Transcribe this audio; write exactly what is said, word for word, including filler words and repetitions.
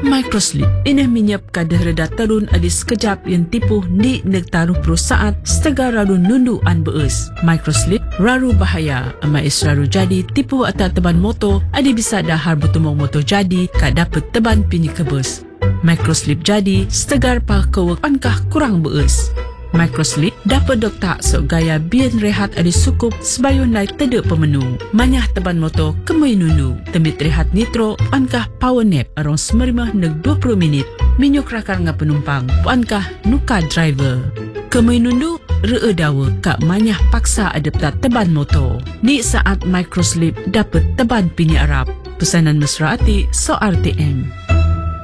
Microslip ini menyiapkan reda terun adi sekejap yang tipu di negtaruh pro saat setengah raru nundu an beus. Microslip raru bahaya amai raru jadi tipu atas teban motor adi bisa dahar bertumong motor jadi kak dapat teban pini kebus. Microslip jadi setegar pa kewek ankah kurang beus. Microslip dapat doktak sok gaya bian rehat adi sukup sebayun naik tedek pemenu. Manyah teban motor kemui nundu. Temit rehat nitro puankah power nap arong semerimah neg dua puluh minit. Minyuk rakar nga penumpang puankah nuka driver. Kemui nundu ree dawa kak manyah paksa adaptat teban motor. Di saat Microslip dapat teban pini Arab. Pesanan mesra ati so R T M.